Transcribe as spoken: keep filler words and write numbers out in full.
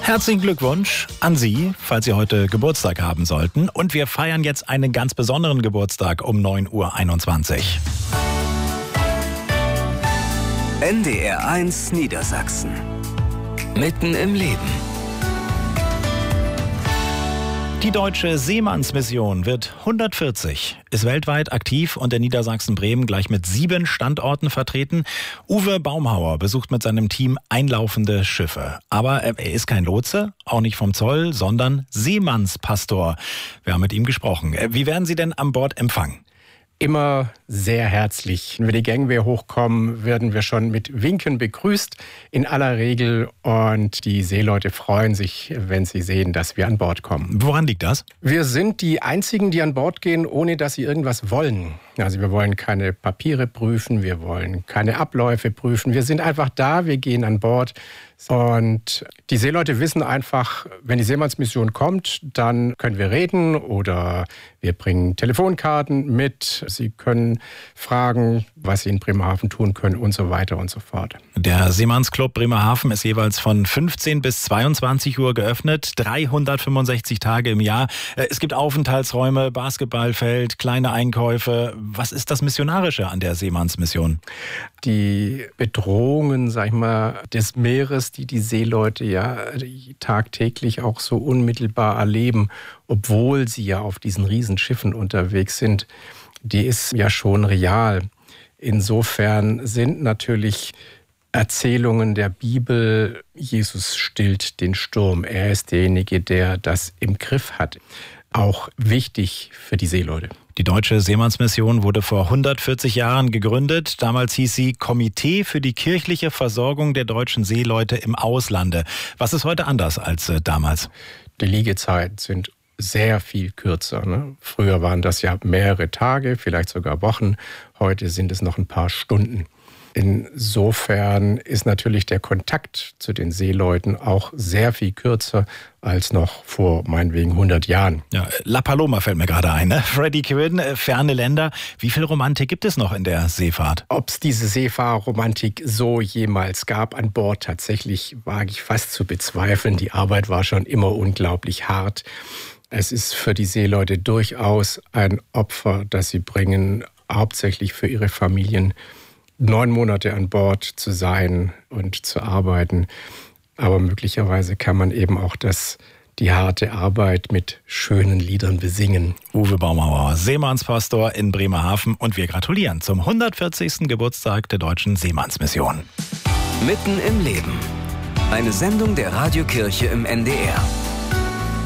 Herzlichen Glückwunsch an Sie, falls Sie heute Geburtstag haben sollten. Und wir feiern jetzt einen ganz besonderen Geburtstag um neun Uhr einundzwanzig. N D R eins Niedersachsen. Mitten im Leben. Die Deutsche Seemannsmission wird hundertvierzig, ist weltweit aktiv und in Niedersachsen-Bremen gleich mit sieben Standorten vertreten. Uwe Baumhauer besucht mit seinem Team einlaufende Schiffe. Aber er ist kein Lotse, auch nicht vom Zoll, sondern Seemannspastor. Wir haben mit ihm gesprochen. Wie werden Sie denn an Bord empfangen? Immer sehr herzlich. Wenn wir die Gangway hochkommen, werden wir schon mit Winken begrüßt, in aller Regel. Und die Seeleute freuen sich, wenn sie sehen, dass wir an Bord kommen. Woran liegt das? Wir sind die Einzigen, die an Bord gehen, ohne dass sie irgendwas wollen. Also wir wollen keine Papiere prüfen, wir wollen keine Abläufe prüfen. Wir sind einfach da, wir gehen an Bord. Und die Seeleute wissen einfach, wenn die Seemannsmission kommt, dann können wir reden oder wir bringen Telefonkarten mit. Sie können fragen, was sie in Bremerhaven tun können und so weiter und so fort. Der Seemannsclub Bremerhaven ist jeweils von fünfzehn bis zweiundzwanzig Uhr geöffnet, dreihundertfünfundsechzig Tage im Jahr. Es gibt Aufenthaltsräume, Basketballfeld, kleine Einkäufe. Was ist das Missionarische an der Seemannsmission? Die Bedrohungen, sag ich mal, des Meeres, die die Seeleute ja tagtäglich auch so unmittelbar erleben, obwohl sie ja auf diesen Riesenschiffen unterwegs sind, die ist ja schon real. Insofern sind natürlich Erzählungen der Bibel, Jesus stillt den Sturm, er ist derjenige, der das im Griff hat, auch wichtig für die Seeleute. Die Deutsche Seemannsmission wurde vor hundertvierzig Jahren gegründet. Damals hieß sie Komitee für die kirchliche Versorgung der deutschen Seeleute im Auslande. Was ist heute anders als äh, damals? Die Liegezeiten sind sehr viel kürzer. Ne? Früher waren das ja mehrere Tage, vielleicht sogar Wochen. Heute sind es noch ein paar Stunden. Insofern ist natürlich der Kontakt zu den Seeleuten auch sehr viel kürzer als noch vor meinetwegen hundert Jahren. Ja, La Paloma fällt mir gerade ein, ne? Freddie Quinn, ferne Länder. Wie viel Romantik gibt es noch in der Seefahrt? Ob es diese Seefahrerromantik so jemals gab an Bord, tatsächlich wage ich fast zu bezweifeln. Die Arbeit war schon immer unglaublich hart. Es ist für die Seeleute durchaus ein Opfer, das sie bringen, hauptsächlich für ihre Familien, neun Monate an Bord zu sein und zu arbeiten. Aber möglicherweise kann man eben auch das, die harte Arbeit mit schönen Liedern besingen. Uwe Baumhauer, Seemannspastor in Bremerhaven. Und wir gratulieren zum hundertvierzigsten Geburtstag der Deutschen Seemannsmission. Mitten im Leben. Eine Sendung der Radiokirche im N D R.